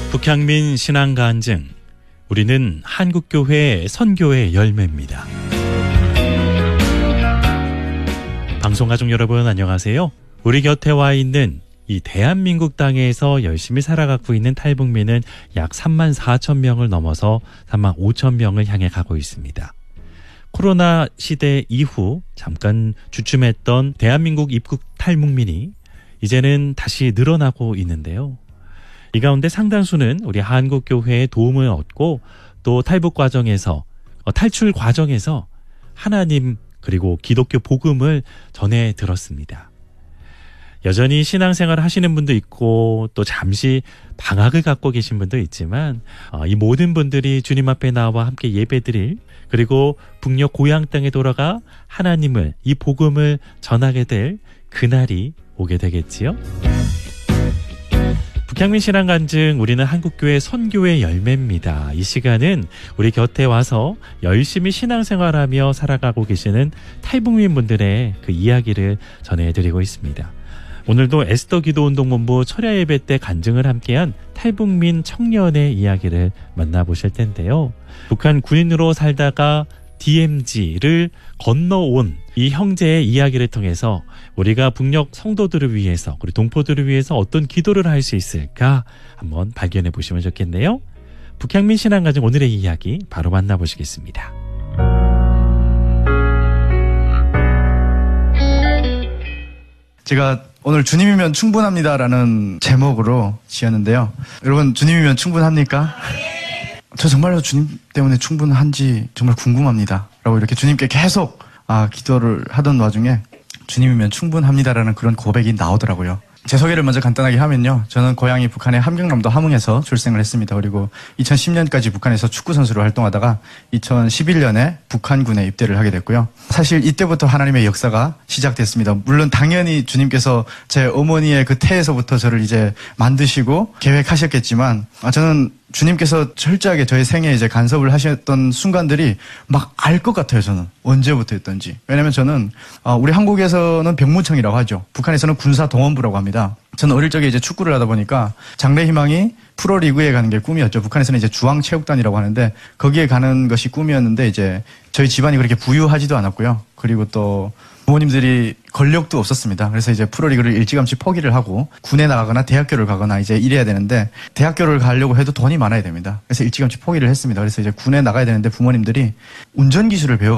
북향민 신앙 간증. 우리는 한국교회 선교의 열매입니다. 방송가족 여러분 안녕하세요. 우리 곁에 와 있는 이 대한민국 땅에서 열심히 살아가고 있는 탈북민은 약 3만 4천 명을 넘어서 3만 5천 명을 향해 가고 있습니다. 코로나 시대 이후 잠깐 주춤했던 대한민국 입국 탈북민이 이제는 다시 늘어나고 있는데요. 이 가운데 상당수는 우리 한국교회의 도움을 얻고 또 탈북 과정에서 탈출 과정에서 하나님 그리고 기독교 복음을 전해 들었습니다. 여전히 신앙생활을 하시는 분도 있고 또 잠시 방학을 갖고 계신 분도 있지만 이 모든 분들이 주님 앞에 나와 함께 예배드릴 그리고 북녘 고향 땅에 돌아가 하나님을 이 복음을 전하게 될 그날이 오게 되겠지요. 북향민 신앙 간증 우리는 한국교회 선교의 열매입니다. 이 시간은 우리 곁에 와서 열심히 신앙생활하며 살아가고 계시는 탈북민 분들의 그 이야기를 전해드리고 있습니다. 오늘도 에스더 기도운동본부 철야 예배 때 간증을 함께한 탈북민 청년의 이야기를 만나보실 텐데요. 북한 군인으로 살다가 DMZ를 건너온 이 형제의 이야기를 통해서 우리가 북녘 성도들을 위해서 우리 동포들을 위해서 어떤 기도를 할 수 있을까 한번 발견해 보시면 좋겠네요. 북향민 신앙 간증 오늘의 이야기 바로 만나보시겠습니다. 제가 오늘 주님이면 충분합니다라는 제목으로 지었는데요. 여러분 주님이면 충분합니까? 저 정말로 주님 때문에 충분한지 정말 궁금합니다. 라고 이렇게 주님께 계속 기도를 하던 와중에 주님이면 충분합니다라는 그런 고백이 나오더라고요. 제 소개를 먼저 간단하게 하면요. 저는 고향이 북한의 함경남도 함흥에서 출생을 했습니다. 그리고 2010년까지 북한에서 축구선수로 활동하다가 2011년에 북한군에 입대를 하게 됐고요. 사실 이때부터 하나님의 역사가 시작됐습니다. 물론 당연히 주님께서 제 어머니의 그 태에서부터 저를 이제 만드시고 계획하셨겠지만 저는 주님께서 철저하게 저의 생애에 이제 간섭을 하셨던 순간들이 막 알 것 같아요, 저는. 언제부터였던지. 왜냐면 저는, 우리 한국에서는 병무청이라고 하죠. 북한에서는 군사동원부라고 합니다. 저는 어릴 적에 이제 축구를 하다 보니까 장래 희망이 프로리그에 가는 게 꿈이었죠. 북한에서는 이제 주황체육단이라고 하는데 거기에 가는 것이 꿈이었는데 이제 저희 집안이 그렇게 부유하지도 않았고요. 그리고 또 부모님들이 권력도 없었습니다. 그래서 이제 프로리그를 일찌감치 포기를 하고 군에 나가거나 대학교를 가거나 이제 이래야 되는데 대학교를 가려고 해도 돈이 많아야 됩니다. 그래서 일찌감치 포기를 했습니다. 그래서 이제 군에 나가야 되는데 부모님들이 운전기술을 배워가지고